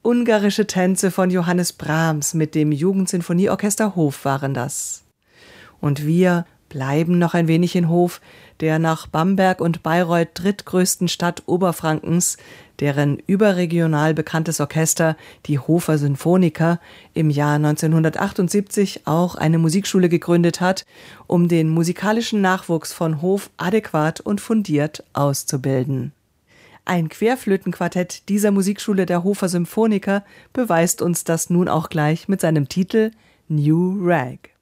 Ungarische Tänze von Johannes Brahms mit dem Jugendsinfonieorchester Hof waren das. Und wir bleiben noch ein wenig in Hof, der nach Bamberg und Bayreuth drittgrößten Stadt Oberfrankens, deren überregional bekanntes Orchester, die Hofer Sinfoniker, im Jahr 1978 auch eine Musikschule gegründet hat, um den musikalischen Nachwuchs von Hof adäquat und fundiert auszubilden. Ein Querflötenquartett dieser Musikschule der Hofer Symphoniker beweist uns das nun auch gleich mit seinem Titel New Rag.